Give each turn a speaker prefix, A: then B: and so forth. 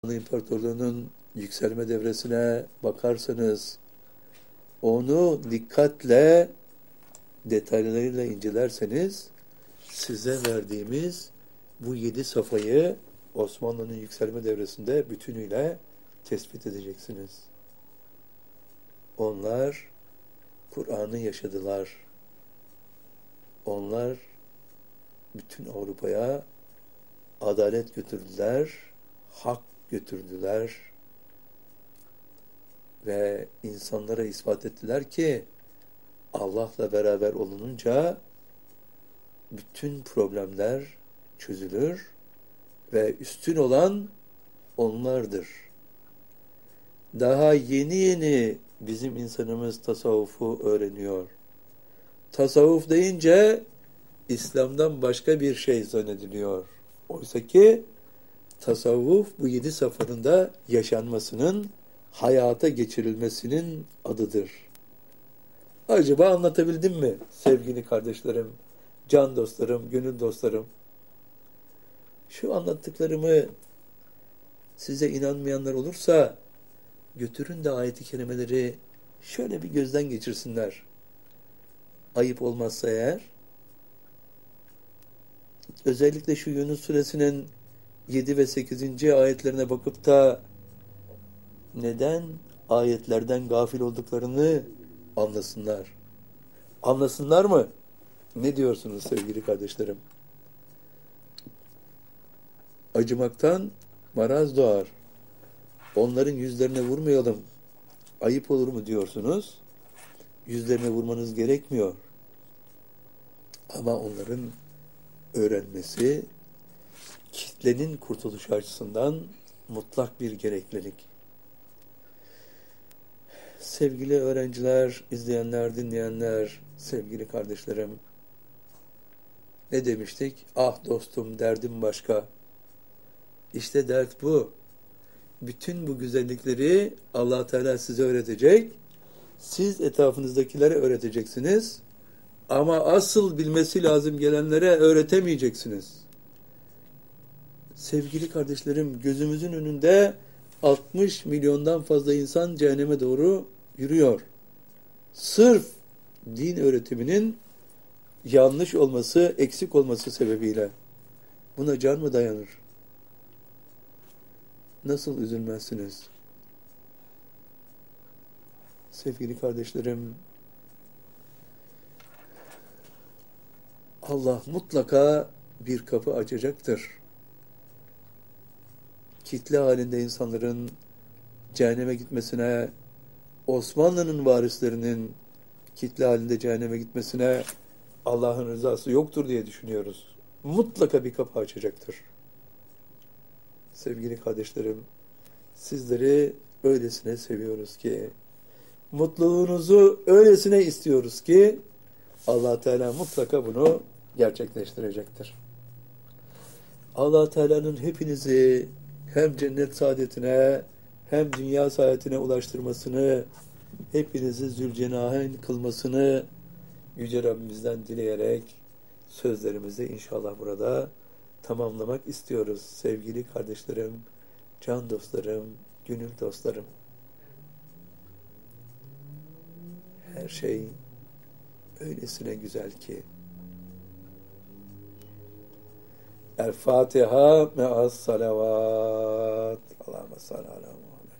A: İmparatorluğu'nun yükselme devresine bakarsanız, onu dikkatle, detaylarıyla incelerseniz, size verdiğimiz bu 7 safhayı Osmanlı'nın yükselme devresinde bütünüyle tespit edeceksiniz. Onlar Kur'an'ı yaşadılar. Onlar bütün Avrupa'ya adalet götürdüler, hak götürdüler ve insanlara ispat ettiler ki Allah'la beraber olununca bütün problemler çözülür ve üstün olan onlardır. Daha yeni yeni bizim insanımız tasavvufu öğreniyor. Tasavvuf deyince İslam'dan başka bir şey zannediliyor. Oysa ki tasavvuf bu 7 safhanın yaşanmasının, hayata geçirilmesinin adıdır. Acaba anlatabildim mi sevgili kardeşlerim, can dostlarım, gönül dostlarım? Şu anlattıklarımı size inanmayanlar olursa götürün de ayet-i kerimeleri şöyle bir gözden geçirsinler. Ayıp olmazsa eğer, özellikle şu Yunus suresinin 7 ve 8. ayetlerine bakıp da neden ayetlerden gafil olduklarını anlasınlar. Anlasınlar mı? Ne diyorsunuz sevgili kardeşlerim? Acımaktan maraz doğar. Onların yüzlerine vurmayalım. Ayıp olur mu diyorsunuz? Yüzlerine vurmanız gerekmiyor. Ama onların öğrenmesi kitlenin kurtuluşu açısından mutlak bir gereklilik. Sevgili öğrenciler, izleyenler, dinleyenler, sevgili kardeşlerim, ne demiştik? Ah dostum, derdim başka. İşte dert bu. Bütün bu güzellikleri Allah Teala size öğretecek. Siz etrafınızdakilere öğreteceksiniz. Ama asıl bilmesi lazım gelenlere öğretemeyeceksiniz. Sevgili kardeşlerim, gözümüzün önünde 60 milyondan fazla insan cehenneme doğru yürüyor. Sırf din öğretiminin yanlış olması, eksik olması sebebiyle. Buna can mı dayanır? Nasıl üzülmezsiniz? Sevgili kardeşlerim, Allah mutlaka bir kapı açacaktır. Kitle halinde insanların cehenneme gitmesine, Osmanlı'nın varislerinin kitle halinde cehenneme gitmesine Allah'ın rızası yoktur diye düşünüyoruz. Mutlaka bir kapı açacaktır. Sevgili kardeşlerim, sizleri öylesine seviyoruz ki, mutluluğunuzu öylesine istiyoruz ki, Allah Teala mutlaka bunu gerçekleştirecektir. Allah Teala'nın hepinizi hem cennet saadetine hem dünya saadetine ulaştırmasını, hepinizi Zülcenahen kılmasını Yüce Rabbimizden dileyerek sözlerimizi inşallah burada tamamlamak istiyoruz. Sevgili kardeşlerim, can dostlarım, gönül dostlarım. Her şey öylesine güzel ki. El Fatiha me'as salavat. Allahümme salli ala Muhammed.